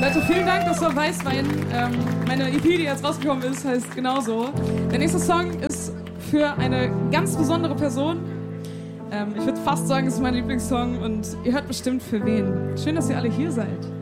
Leute, vielen Dank, das war Weißwein. Meine EP, die jetzt rausgekommen ist, heißt genauso. Der nächste Song ist für eine ganz besondere Person. Ich würde fast sagen, es ist mein Lieblingssong und ihr hört bestimmt für wen. Schön, dass ihr alle hier seid.